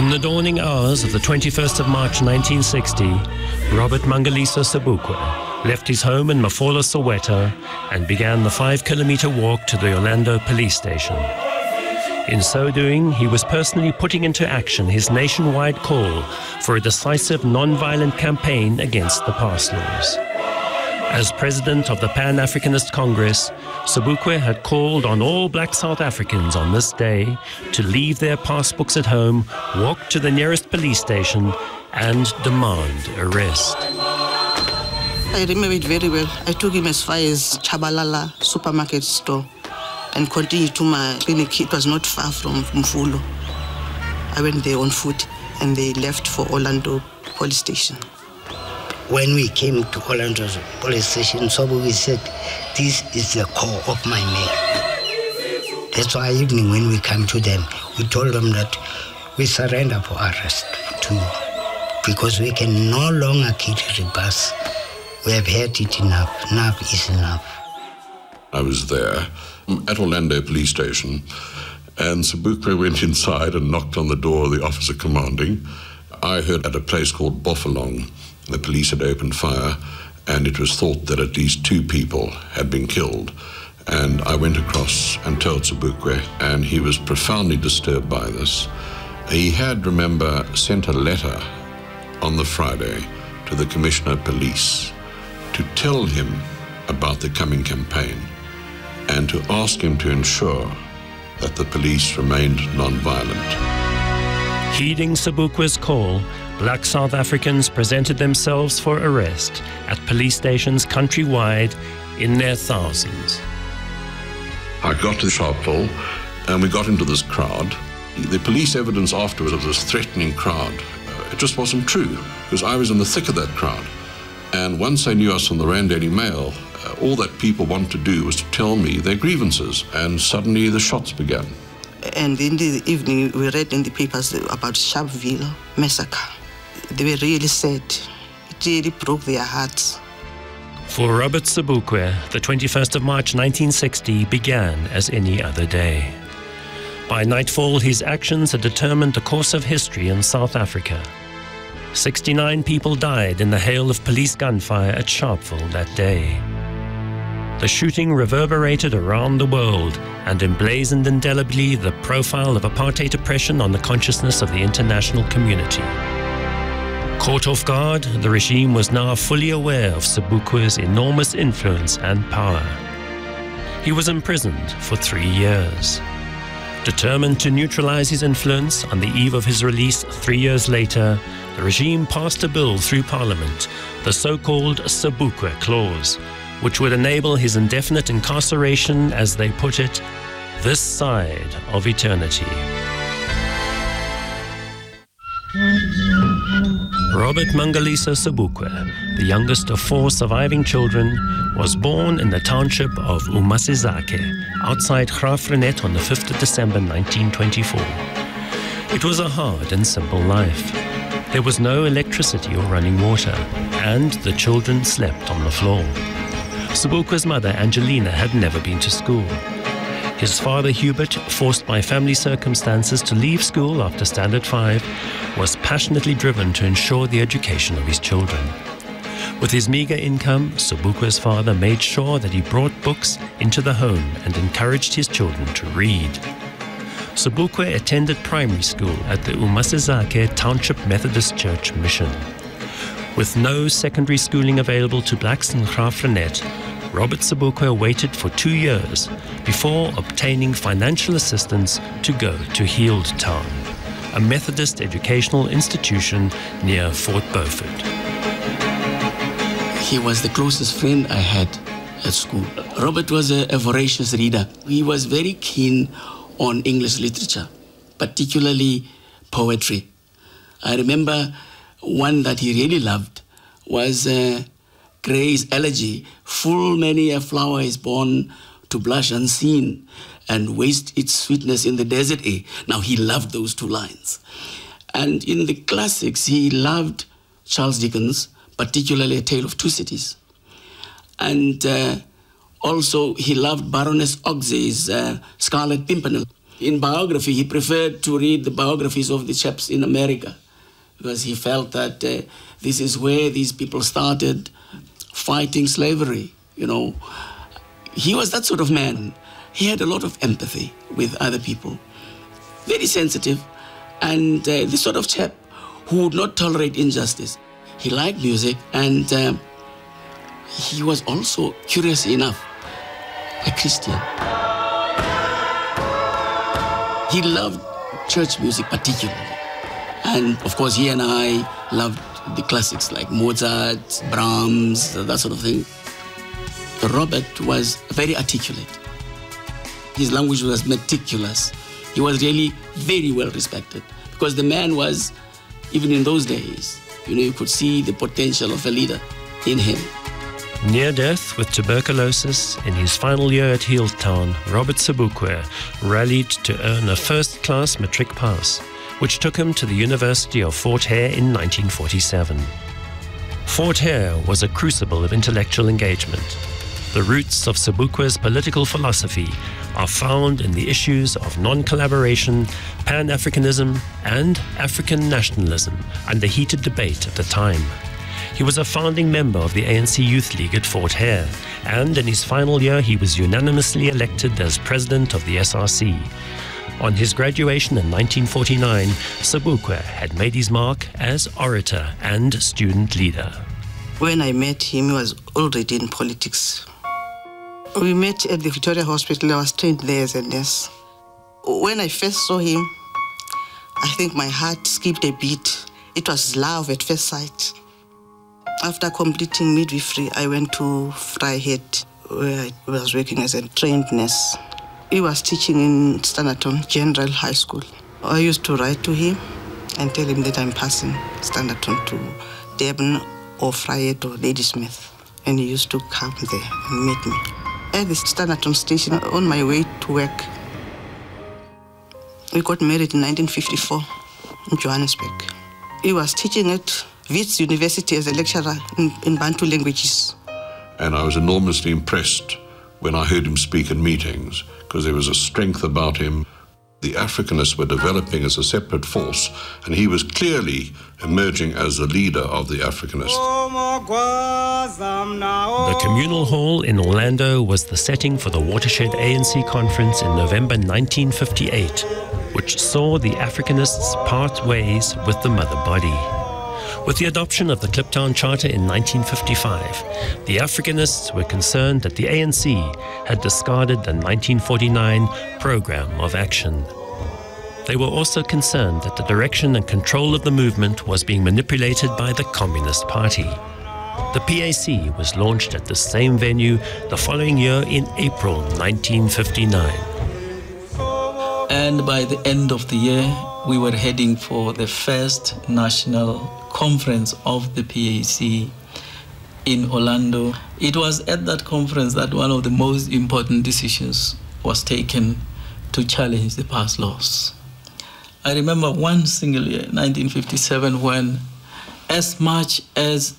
In the dawning hours of the 21st of March 1960, Robert Mangaliso Sobukwe left his home in Mafolo, Soweto, and began the 5-kilometer walk to the Orlando police station. In so doing, he was personally putting into action his nationwide call for a decisive non-violent campaign against the pass laws. As president of the Pan-Africanist Congress, Sobukwe had called on all black South Africans on this day to leave their passbooks at home, walk to the nearest police station, and demand arrest. I remember it very well. I took him as far as Chabalala supermarket store and continued to my clinic. It was not far from Mfulo. I went there on foot and they left for Orlando police station. When we came to Orlando police station, Sobukwe said, "This is the core of my name." That's why evening when we come to them, we told them that we surrender for arrest too, because we can no longer carry the bus. We have had it enough. Enough is enough. I was there at Orlando police station, and Sobukwe went inside and knocked on the door of the officer commanding. I heard at a place called Bofalong, the police had opened fire, and it was thought that at least 2 people had been killed. And I went across and told Sobukwe, and he was profoundly disturbed by this. He had, remember, sent a letter on the Friday to the Commissioner of Police to tell him about the coming campaign and to ask him to ensure that the police remained non-violent. Heeding Sobukwe's call, black South Africans presented themselves for arrest at police stations countrywide in their thousands. I got to the Sharpeville and we got into this crowd. The police evidence afterwards of this threatening crowd, it just wasn't true, because I was in the thick of that crowd. And once they knew us on the Rand Daily Mail, all that people wanted to do was to tell me their grievances, and suddenly the shots began. And in the evening, we read in the papers about Sharpeville massacre. They were really sad. It really broke their hearts. For Robert Sobukwe, the 21st of March 1960 began as any other day. By nightfall, his actions had determined the course of history in South Africa. 69 people died in the hail of police gunfire at Sharpeville that day. The shooting reverberated around the world and emblazoned indelibly the profile of apartheid oppression on the consciousness of the international community. Caught off guard, the regime was now fully aware of Sobukwe's enormous influence and power. He was imprisoned for 3 years. Determined to neutralize his influence, on the eve of his release 3 years later, the regime passed a bill through Parliament, the so-called Sobukwe Clause, which would enable his indefinite incarceration, as they put it, this side of eternity. Robert Mangaliso Sobukwe, the youngest of 4 surviving children, was born in the township of Umasizake, outside Graaff-Reinet on the 5th of December 1924. It was a hard and simple life. There was no electricity or running water, and the children slept on the floor. Sobukwe's mother, Angelina, had never been to school. His father, Hubert, forced by family circumstances to leave school after Standard 5, was passionately driven to ensure the education of his children. With his meager income, Sobukwe's father made sure that he brought books into the home and encouraged his children to read. Sobukwe attended primary school at the Umasizake Township Methodist Church Mission. With no secondary schooling available to blacks in Graaff-Reinet, Robert Sobukwe waited for 2 years before obtaining financial assistance to go to Healdtown, a Methodist educational institution near Fort Beaufort. He was the closest friend I had at school. Robert was a voracious reader. He was very keen on English literature, particularly poetry. I remember one that he really loved was Gray's elegy, "Full many a flower is born to blush unseen and waste its sweetness in the desert air." Now, he loved those 2 lines. And in the classics, he loved Charles Dickens, particularly A Tale of Two Cities. And also, he loved Baroness Oxey's Scarlet Pimpernel. In biography, he preferred to read the biographies of the chaps in America because he felt that this is where these people started fighting slavery, you know. He was that sort of man. He had a lot of empathy with other people, very sensitive, and the sort of chap who would not tolerate injustice. He liked music, and he was also, curious enough, a Christian. He loved church music particularly. And of course, he and I loved the classics like Mozart, Brahms, that sort of thing. Robert was very articulate. His language was meticulous. He was really very well respected because the man was, even in those days, you could see the potential of a leader in him. Near death with tuberculosis, in his final year at Healdtown, Robert Sobukwe rallied to earn a first-class matric pass, which took him to the University of Fort Hare in 1947. Fort Hare was a crucible of intellectual engagement. The roots of Sobukwe's political philosophy are found in the issues of non-collaboration, Pan-Africanism, and African nationalism under heated debate at the time. He was a founding member of the ANC Youth League at Fort Hare, and in his final year he was unanimously elected as president of the SRC. On his graduation in 1949, Sobukwe had made his mark as orator and student leader. When I met him, he was already in politics. We met at the Victoria Hospital. I was trained there as a nurse. When I first saw him, I think my heart skipped a beat. It was love at first sight. After completing midwifery, I went to Vryheid, where I was working as a trained nurse. He was teaching in Standerton General High School. I used to write to him and tell him that I'm passing Standerton to Durban or Vryheid or Ladysmith. And he used to come there and meet me. At the Standerton station, on my way to work, we got married in 1954 in Johannesburg. He was teaching at Wits University as a lecturer in Bantu languages. And I was enormously impressed when I heard him speak in meetings, because there was a strength about him. The Africanists were developing as a separate force, and he was clearly emerging as the leader of the Africanists. The communal hall in Orlando was the setting for the Watershed ANC conference in November 1958, which saw the Africanists part ways with the mother body. With the adoption of the Kliptown Charter in 1955, the Africanists were concerned that the ANC had discarded the 1949 Programme of Action. They were also concerned that the direction and control of the movement was being manipulated by the Communist Party. The PAC was launched at the same venue the following year in April 1959. And by the end of the year, we were heading for the first national conference of the PAC in Orlando. It was at that conference that one of the most important decisions was taken to challenge the past laws. I remember one single year, 1957, when as much as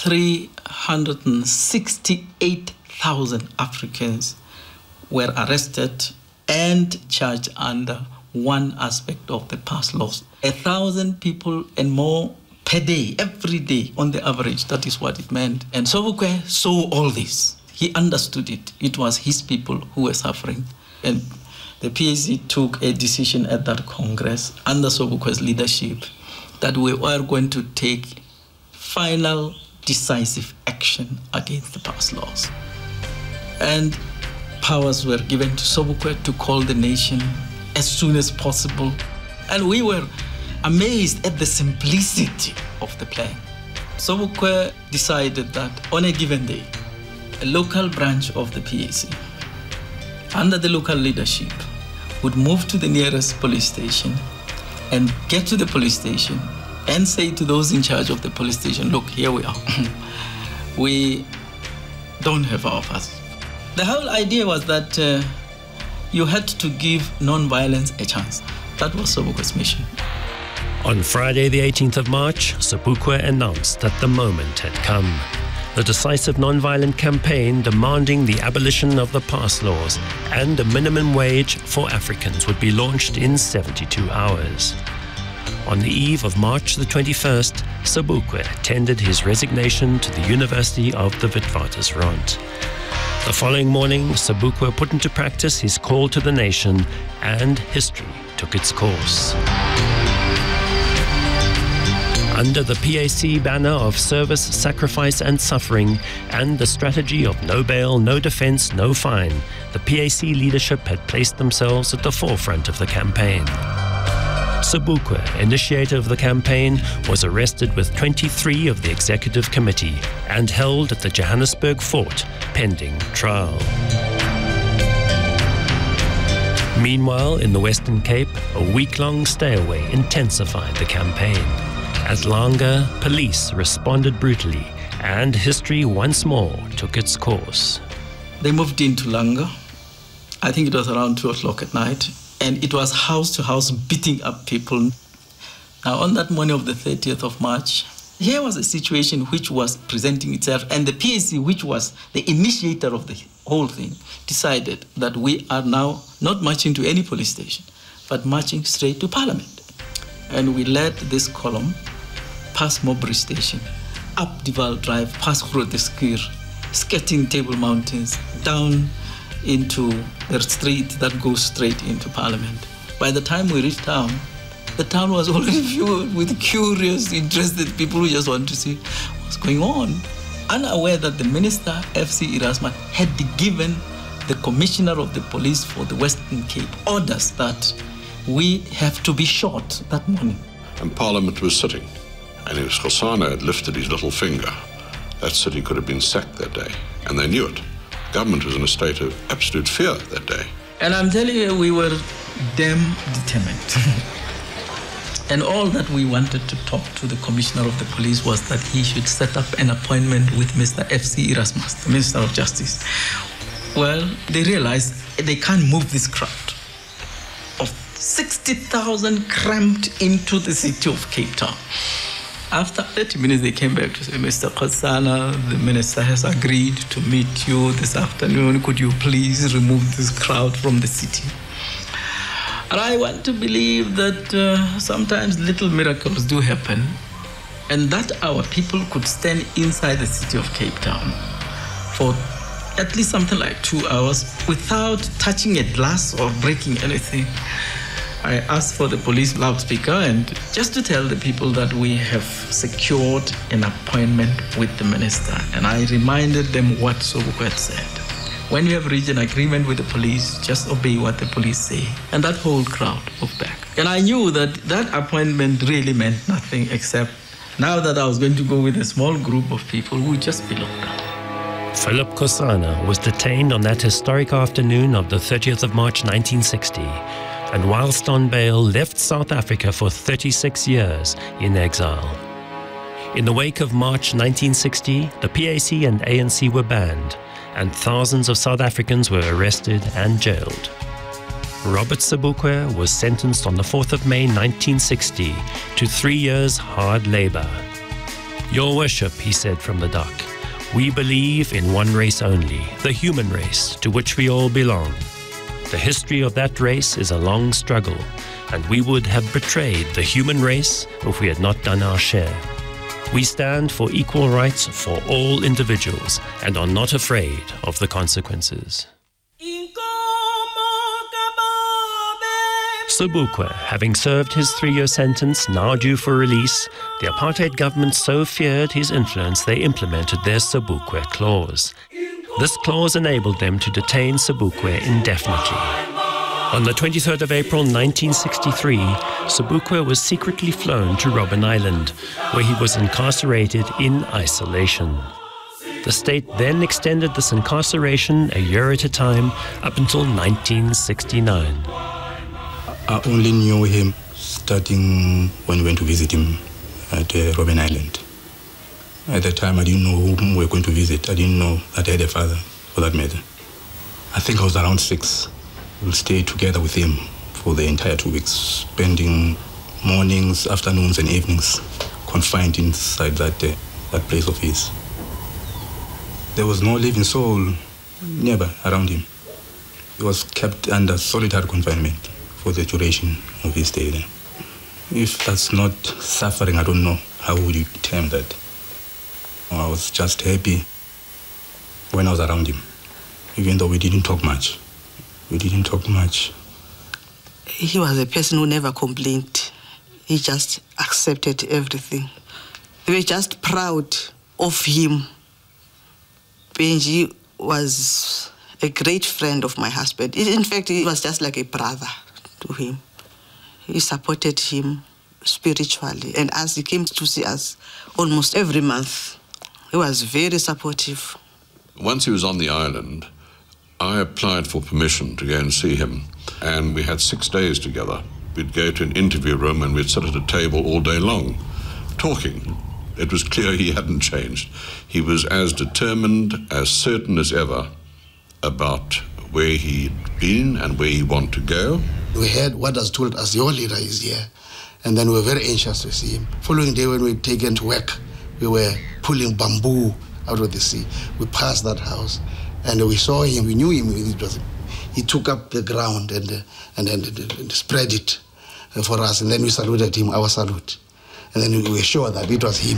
368,000 Africans were arrested and charged under one aspect of the past laws. 1,000 people and more per day, every day on the average. That is what it meant. And Sobukwe saw all this. He understood it. It was his people who were suffering. And the PAC took a decision at that Congress under Sobukwe's leadership that we were going to take final decisive action against the past laws. And powers were given to Sobukwe to call the nation as soon as possible. And we were amazed at the simplicity of the plan. Sobukwe decided that on a given day, a local branch of the PAC, under the local leadership, would move to the nearest police station and get to the police station and say to those in charge of the police station, look, here we are. We don't have our passes. The whole idea was that you had to give non-violence a chance. That was Sobukwe's mission. On Friday, the 18th of March, Sobukwe announced that the moment had come. The decisive non-violent campaign demanding the abolition of the pass laws and a minimum wage for Africans would be launched in 72 hours. On the eve of March the 21st, Sobukwe tendered his resignation to the University of the Witwatersrand. The following morning, Sobukwe put into practice his call to the nation, and history took its course. Under the PAC banner of service, sacrifice and suffering, and the strategy of no bail, no defense, no fine, the PAC leadership had placed themselves at the forefront of the campaign. Sobukwe, initiator of the campaign, was arrested with 23 of the executive committee and held at the Johannesburg fort pending trial. Meanwhile, in the Western Cape, a week-long stay-away intensified the campaign. At Langa, police responded brutally, and history once more took its course. They moved into Langa. I think it was around 2 o'clock at night, and it was house to house beating up people. Now, on that morning of the 30th of March, here was a situation which was presenting itself, and the PAC, which was the initiator of the whole thing, decided that we are now not marching to any police station, but marching straight to Parliament. And we led this column past Mowbray Station, up Duval Drive, past Groteskir, skirting Table Mountains, down into the street that goes straight into Parliament. By the time we reached town, the town was already filled with curious, interested people who just want to see what's going on, unaware that the Minister, FC Erasmus, had given the Commissioner of the Police for the Western Cape orders that we have to be shot that morning. And Parliament was sitting, and if Kgosana had lifted his little finger, that city could have been sacked that day, and they knew it. Government was in a state of absolute fear that day. And I'm telling you, we were damn determined. And all that we wanted to talk to the Commissioner of the Police was that he should set up an appointment with Mr. FC Erasmus, the Minister of Justice. Well, they realized they can't move this crowd of 60,000 cramped into the city of Cape Town. After 30 minutes, they came back to say, Mr. Kgosana, the minister has agreed to meet you this afternoon. Could you please remove this crowd from the city? And I want to believe that sometimes little miracles do happen, and that our people could stand inside the city of Cape Town for at least something like 2 hours without touching a glass or breaking anything. I asked for the police loudspeaker and just to tell the people that we have secured an appointment with the minister. And I reminded them what Sobukwe had said. When you have reached an agreement with the police, just obey what the police say. And that whole crowd moved back. And I knew that that appointment really meant nothing except now that I was going to go with a small group of people who would just be locked up. Philip Kgosana was detained on that historic afternoon of the 30th of March 1960, and whilst on bail left South Africa for 36 years in exile. In the wake of March 1960, the PAC and ANC were banned, and thousands of South Africans were arrested and jailed. Robert Sobukwe was sentenced on the 4th of May 1960 to 3 years hard labor. Your worship, he said from the dock, we believe in one race only, the human race, to which we all belong. The history of that race is a long struggle, and we would have betrayed the human race if we had not done our share. We stand for equal rights for all individuals and are not afraid of the consequences. Sobukwe, having served his 3-year sentence, now due for release, the apartheid government so feared his influence they implemented their Sobukwe clause. This clause enabled them to detain Sobukwe indefinitely. On the 23rd of April 1963, Sobukwe was secretly flown to Robben Island, where he was incarcerated in isolation. The state then extended this incarceration a year at a time up until 1969. I only knew him starting when we went to visit him at Robben Island. At the time, I didn't know whom we were going to visit. I didn't know that I had a father, for that matter. I think I was around 6. We'll stay together with him for the entire 2 weeks, spending mornings, afternoons, and evenings confined inside that place of his. There was no living soul never around him. He was kept under solitary confinement for the duration of his stay there. If that's not suffering, I don't know how would you term that. I was just happy when I was around him, even though we didn't talk much. He was a person who never complained. He just accepted everything. They were just proud of him. Benji was a great friend of my husband. In fact, he was just like a brother to him. He supported him spiritually. And as he came to see us almost every month, he was very supportive. Once he was on the island, I applied for permission to go and see him. And we had 6 days together. We'd go to an interview room and we'd sit at a table all day long, talking. It was clear he hadn't changed. He was as determined, as certain as ever about where he'd been and where he wanted to go. We heard what was told us, your leader is here. And then we were very anxious to see him. Following day when we were taken to work, we were pulling bamboo out of the sea. We passed that house and we saw him, we knew him. He took up the ground and spread it for us. And then we saluted him, our salute. And then we were sure that it was him.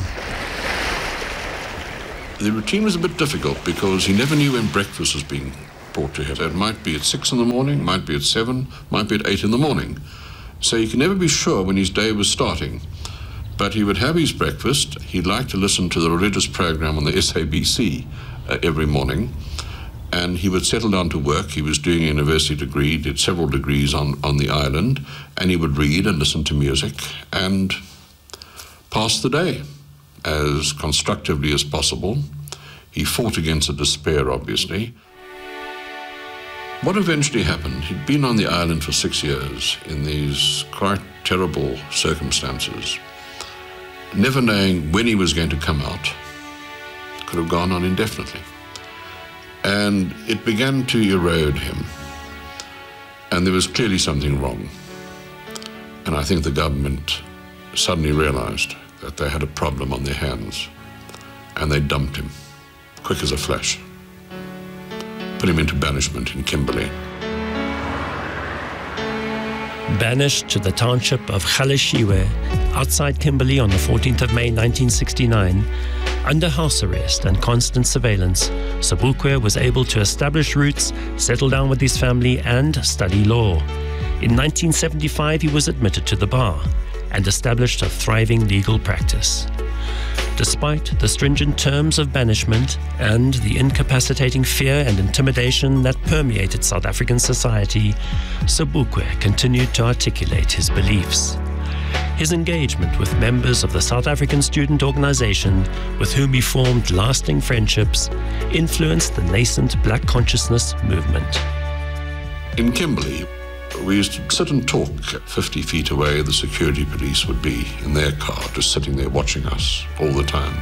The routine was a bit difficult because he never knew when breakfast was being brought to him. So it might be at 6 in the morning, might be at 7, might be at 8 in the morning. So you can never be sure when his day was starting. But he would have his breakfast. He'd like to listen to the religious program on the SABC every morning. And he would settle down to work. He was doing a university degree, did several degrees on the island, and he would read and listen to music and pass the day as constructively as possible. He fought against the despair, obviously. What eventually happened, he'd been on the island for 6 years in these quite terrible circumstances, never knowing when he was going to come out. Could have gone on indefinitely. And it began to erode him. And there was clearly something wrong. And I think the government suddenly realized that they had a problem on their hands. And they dumped him, quick as a flash. Put him into banishment in Kimberley. Banished to the township of Galeshewe, outside Kimberley on the 14th of May 1969, under house arrest and constant surveillance, Sobukwe was able to establish roots, settle down with his family, and study law. In 1975, he was admitted to the bar and established a thriving legal practice. Despite the stringent terms of banishment and the incapacitating fear and intimidation that permeated South African society, Sobukwe continued to articulate his beliefs. His engagement with members of the South African Student Organization, with whom he formed lasting friendships, influenced the nascent Black consciousness movement. In Kimberley, we used to sit and talk. 50 feet away, the security police would be in their car, just sitting there watching us all the time.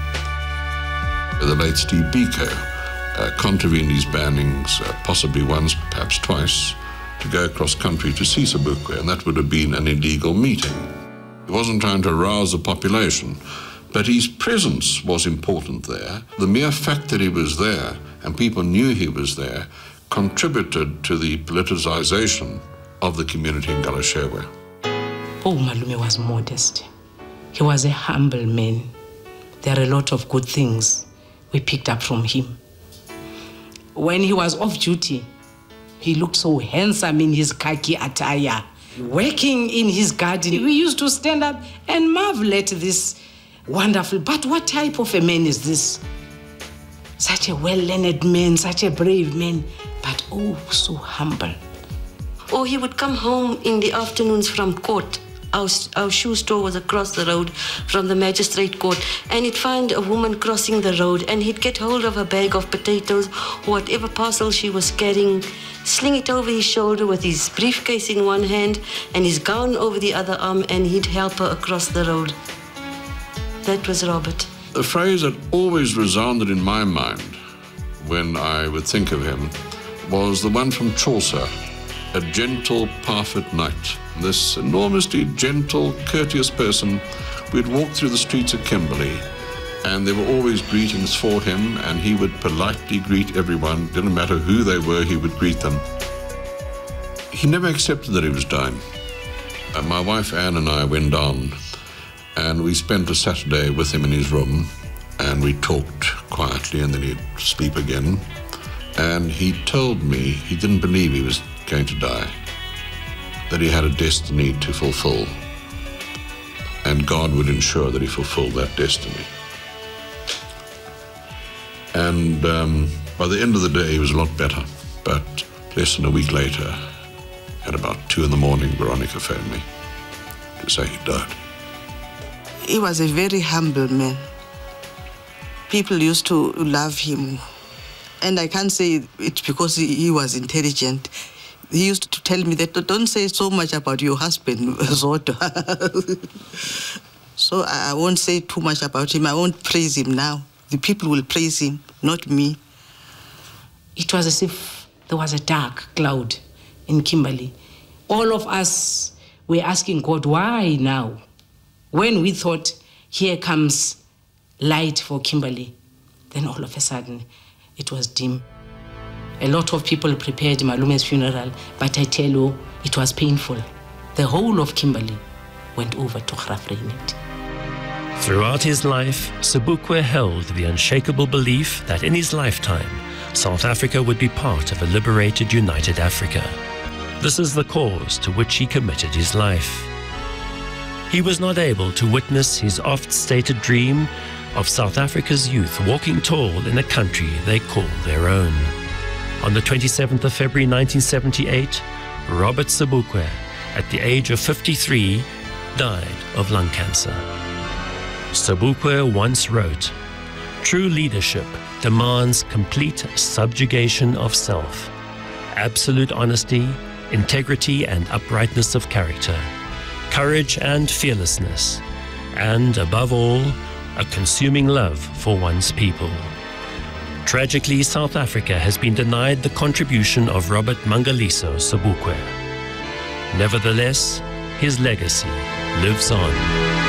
The late Steve Biko contravened these bannings, possibly once, perhaps twice, to go across country to see Sobukwe, and that would have been an illegal meeting. He wasn't trying to arouse the population, but his presence was important there. The mere fact that he was there, and people knew he was there, contributed to the politicization of the community in Galeshewe. Malume was modest. He was a humble man. There are a lot of good things we picked up from him. When he was off duty, he looked so handsome in his khaki attire. Working in his garden, we used to stand up and marvel at this wonderful, but what type of a man is this? Such a well-learned man, such a brave man, but oh, so humble. Or he would come home in the afternoons from court. Our shoe store was across the road from the magistrate court, and he'd find a woman crossing the road, and he'd get hold of a bag of potatoes or whatever parcel she was carrying, sling it over his shoulder with his briefcase in one hand and his gown over the other arm, and he'd help her across the road. That was Robert. The phrase that always resounded in my mind when I would think of him was the one from Chaucer, a gentle Parfit knight. This enormously gentle, courteous person, we'd walk through the streets of Kimberley And there were always greetings for him, and he would politely greet everyone. Didn't matter who they were, he would greet them. He never accepted that he was dying. My wife Anne and I went down, and we spent a Saturday with him in his room, and we talked quietly, and then he'd sleep again. And he told me he didn't believe he was going to die, that he had a destiny to fulfill, and God would ensure that he fulfilled that destiny. And by the end of the day, he was a lot better. But less than a week later, at about 2 in the morning, Veronica phoned me to say he died. He was a very humble man. People used to love him. And I can't say it's because he was intelligent. He used to tell me that don't say so much about your husband, Zoto. So I won't say too much about him. I won't praise him now. The people will praise him, not me. It was as if there was a dark cloud in Kimberley. All of us were asking God, why now? When we thought, here comes light for Kimberley, then all of a sudden, it was dim. A lot of people prepared Malume's funeral, but I tell you, it was painful. The whole of Kimberley went over to Graaff-Reinet. Throughout his life, Sobukwe held the unshakable belief that in his lifetime, South Africa would be part of a liberated, united Africa. This is the cause to which he committed his life. He was not able to witness his oft-stated dream of South Africa's youth walking tall in a country they call their own. On the 27th of February 1978, Robert Sobukwe, at the age of 53, died of lung cancer. Sobukwe once wrote, "True leadership demands complete subjugation of self, absolute honesty, integrity and uprightness of character, courage and fearlessness, and above all, a consuming love for one's people." Tragically, South Africa has been denied the contribution of Robert Mangaliso Sobukwe. Nevertheless, his legacy lives on.